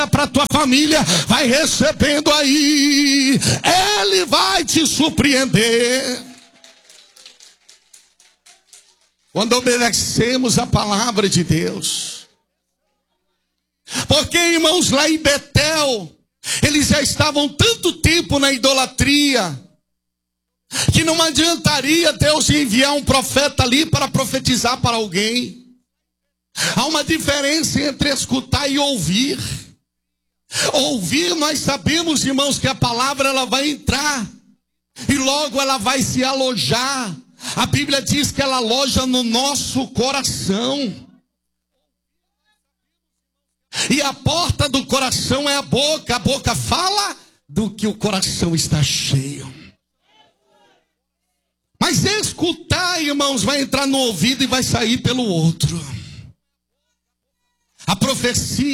para a tua família, vai recebendo aí, Ele vai te surpreender. Quando obedecemos a palavra de Deus. Porque, irmãos, lá em Betel, eles já estavam tanto tempo na idolatria, que não adiantaria Deus enviar um profeta ali para profetizar para alguém. Há uma diferença entre escutar e ouvir. Ouvir, nós sabemos, irmãos, que a palavra ela vai entrar e logo ela vai se alojar. A Bíblia diz que ela aloja no nosso coração. E a porta do coração é a boca fala do que o coração está cheio. Mas escutar, irmãos, vai entrar no ouvido e vai sair pelo outro. A profecia